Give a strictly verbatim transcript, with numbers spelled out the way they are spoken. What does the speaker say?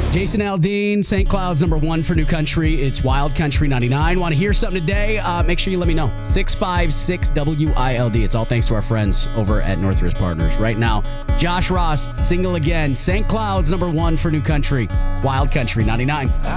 Jason Aldean, Saint Cloud's number one for New Country. It's Wild Country ninety-nine. Want to hear something today? Uh, make sure you let me know. six five six W I L D. It's all thanks to our friends over at Northridge Partners. Right now, Josh Ross, single again. Saint Cloud's number one for New Country. Wild Country ninety-nine.